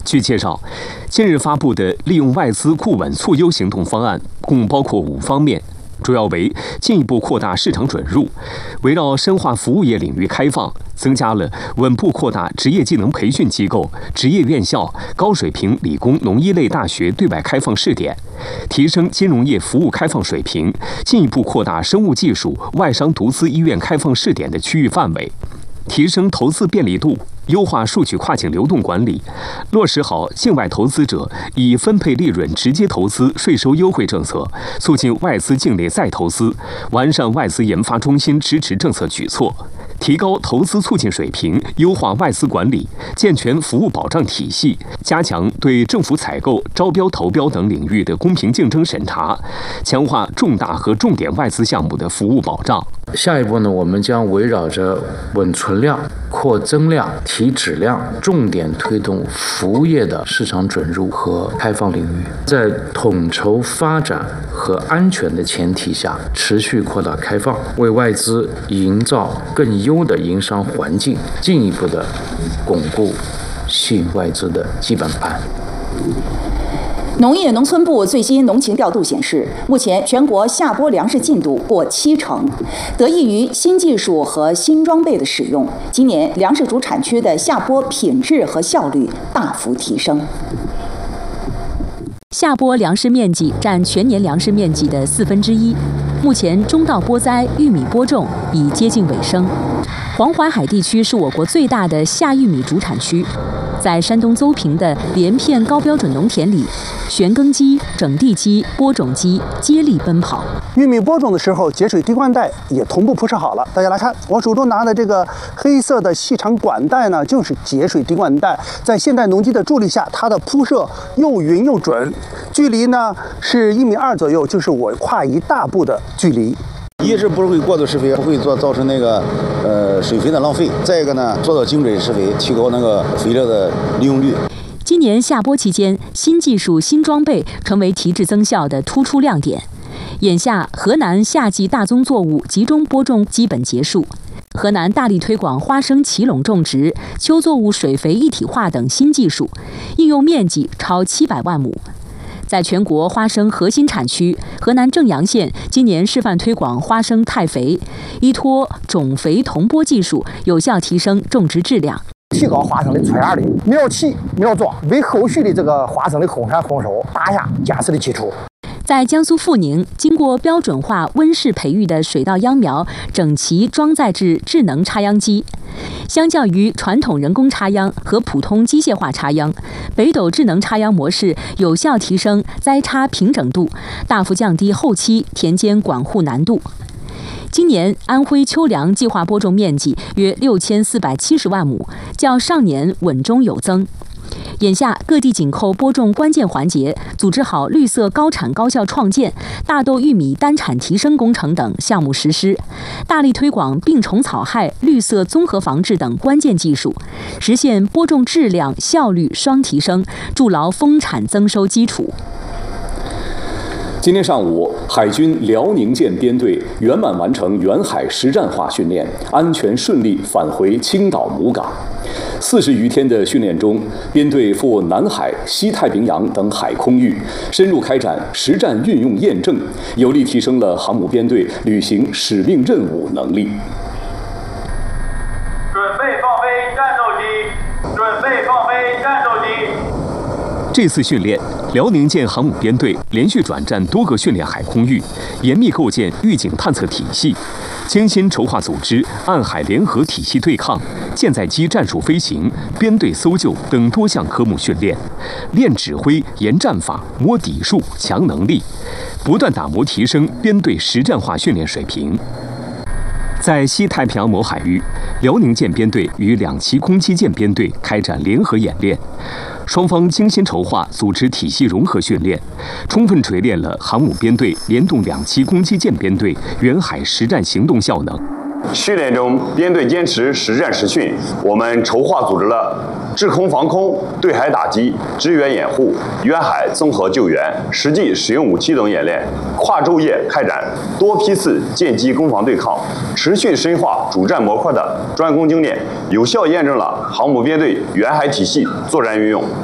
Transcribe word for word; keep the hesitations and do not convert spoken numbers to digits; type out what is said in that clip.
据介绍，近日发布的利用外资固稳促优行动方案共包括五方面。 主要为进一步扩大市场准入，围绕深化服务业领域开放，增加了稳步扩大职业技能培训机构、职业院校、高水平理工农医类大学对外开放试点，提升金融业服务开放水平，进一步扩大生物技术外商独资医院开放试点的区域范围，提升投资便利度。 优化数据跨境流动管理，落实好境外投资者以分配利润直接投资税收优惠政策，促进外资境内再投资，完善外资研发中心支持政策举措，提高投资促进水平，优化外资管理，健全服务保障体系，加强对政府采购、招标投标等领域的公平竞争审查，强化重大和重点外资项目的服务保障。 下一步呢，我们将围绕着稳存量、扩增量、提质量，重点推动服务业的市场准入和开放领域，在统筹发展和安全的前提下，持续扩大开放，为外资营造更优的营商环境，进一步的巩固吸引外资的基本盘。 农业农村部最新农情调度显示，目前全国下播粮食进度过七成，得益于新技术和新装备的使用，今年粮食主产区的下播品质和效率大幅提升。 下播粮食面积占全年粮食面积的四分之一，目前中稻播栽、玉米播种已接近尾声。黄淮海地区是我国最大的夏玉米主产区。 在山东邹平的连片高标准农田里，旋耕机、整地机、播种机接力奔跑。 玉米播种的时候，节水滴灌带也同步铺设好了。大家来看，我手中拿的这个黑色的细长管带呢，就是节水滴灌带。在现代农机的助力下，它的铺设又匀又准，距离呢是一米二左右，就是我跨一大步的距离。 一是不会过度施肥，不会做造成那个呃水肥的浪费；再一个呢，做到精准施肥，提高那个肥料的利用率。 今年下播期间，新技术、新装备成为提质增效的突出亮点。眼下，河南夏季大宗作物集中播种基本结束，河南大力推广花生齐垄种植、秋作物水肥一体化等新技术，应用面积超七百万亩。 在全国花生核心产区，河南正阳县今年示范推广花生汰肥，依托种肥同播技术，有效提升种植质量， 提高花生的存芽率，苗起苗壮，为后续的这个花生的丰产丰收打下坚实的基础。 在江苏阜宁，经过标准化温室培育的水稻秧苗整齐装载至智能插秧机。相较于传统人工插秧和普通机械化插秧，北斗智能插秧模式有效提升栽插平整度，大幅降低后期田间管护难度。今年安徽秋粮计划播种面积约六千四百七十万亩，较上年稳中有增。 眼下，各地紧扣播种关键环节，组织好绿色高产高效创建、大豆、玉米单产提升工程等项目实施，大力推广病虫草害、绿色综合防治等关键技术，实现播种质量、效率双提升，筑牢丰产增收基础。 今天上午，海军辽宁舰编队圆满完成远海实战化训练，安全顺利返回青岛母港。四十余天的训练中，编队赴南海、西太平洋等海空域，深入开展实战运用验证，有力提升了航母编队履行使命任务能力。 准备放飞战斗机！准备放飞战斗机！ 这次训练，辽宁舰航母编队连续转战多个训练海空域，严密构建预警探测体系，精心筹划组织暗海联合体系对抗、舰载机战术飞行、编队搜救等多项科目训练，练指挥、研战法、摸底数、强能力，不断打磨提升编队实战化训练水平。在西太平洋某海域，辽宁舰编队与两栖攻击舰编队开展联合演练。 双方精心筹划，组织体系融合训练，充分锤炼了航母编队联动两栖攻击舰编队远海实战行动效能。 训练中，编队坚持实战实训，我们筹划组织了制空防空、对海打击、支援掩护、远海综合救援、实际使用武器等演练，跨昼夜开展多批次舰机攻防对抗，持续深化主战模块的专攻精炼，有效验证了航母编队远海体系作战运用。